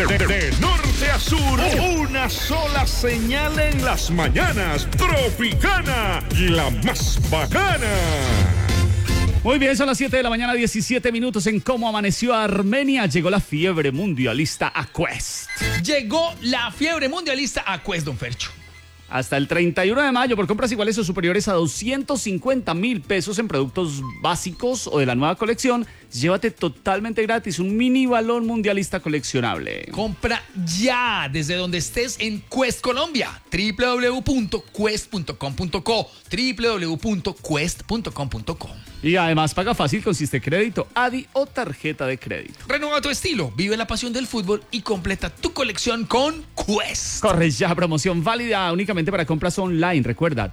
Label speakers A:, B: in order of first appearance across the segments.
A: De norte a sur, una sola señal en las mañanas. Tropicana, la más bacana.
B: Muy bien, son las 7 de la mañana, 17 minutos en Cómo Amaneció Armenia. Llegó la fiebre mundialista a Quest.
C: Llegó la fiebre mundialista a Quest, don Fercho.
B: Hasta el 31 de mayo, por compras iguales o superiores a 250,000 pesos en productos básicos o de la nueva colección, llévate totalmente gratis un mini balón mundialista coleccionable.
C: Compra ya desde donde estés en Quest Colombia. www.quest.com.co www.quest.com.co.
B: Y además paga fácil con Siste Crédito, ADI o tarjeta de crédito.
C: Renueva tu estilo, vive la pasión del fútbol y completa tu colección con Quest.
B: Corre ya, promoción válida únicamente para compras online. Recuerda,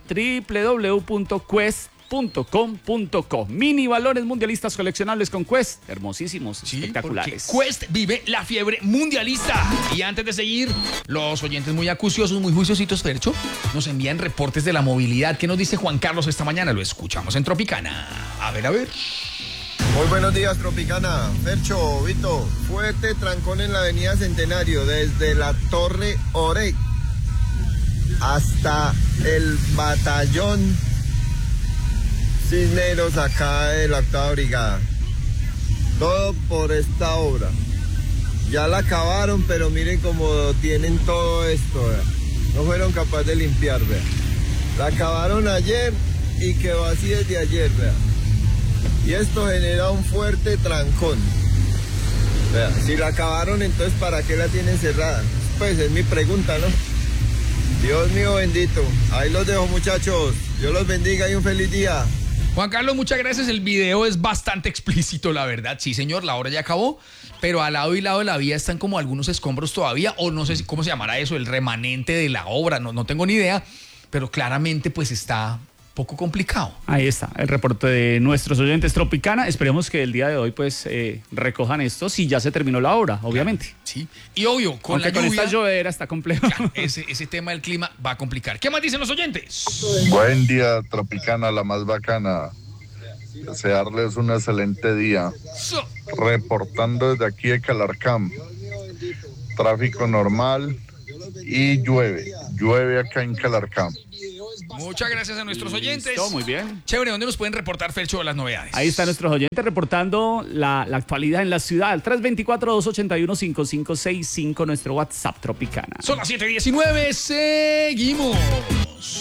B: www.quest.com.co. Mini valores mundialistas coleccionables con Quest. Hermosísimos, espectaculares.
C: Quest vive la fiebre mundialista. Y antes de seguir, los oyentes muy acuciosos, muy juiciositos, Fercho, nos envían reportes de la movilidad. ¿Qué nos dice Juan Carlos esta mañana? Lo escuchamos en Tropicana. A ver.
D: Muy buenos días, Tropicana. Fercho, Vito, fuerte trancón en la avenida Centenario, desde la Torre Orey hasta el batallón Cisneros acá de la 8ª Brigada. Todo por esta obra. Ya la acabaron, pero miren cómo tienen todo esto, ¿verdad? No fueron capaces de limpiar, ¿verdad? La acabaron ayer y quedó así desde ayer, ¿verdad? Y esto genera un fuerte trancón. ¿Verdad? Si la acabaron, entonces ¿para qué la tienen cerrada? Pues es mi pregunta, ¿no? Dios mío bendito. Ahí los dejo, muchachos. Dios los bendiga y un feliz día.
C: Juan Carlos, muchas gracias. El video es bastante explícito, la verdad. Sí, señor, la obra ya acabó, pero al lado y lado de la vía están como algunos escombros todavía, o no sé cómo se llamará eso, el remanente de la obra, no tengo ni idea, pero claramente pues está poco complicado.
B: Ahí está, el reporte de nuestros oyentes Tropicana. Esperemos que el día de hoy pues recojan esto si ya se terminó la obra, obviamente.
C: Claro, sí, y obvio, con
B: esta llovedera está complejo.
C: Claro, ese tema del clima va a complicar. ¿Qué más dicen los oyentes?
E: Buen día, Tropicana, la más bacana. Desearles un excelente día. Reportando desde aquí de Calarcam. Tráfico normal y llueve acá en Calarcam.
C: Muchas gracias a nuestros oyentes.
B: Listo, muy bien.
C: Chévere, ¿dónde nos pueden reportar, Fercho, las novedades?
B: Ahí están nuestros oyentes reportando la actualidad en la ciudad. 324-281-5565, nuestro WhatsApp Tropicana.
C: Son las 7:19, seguimos.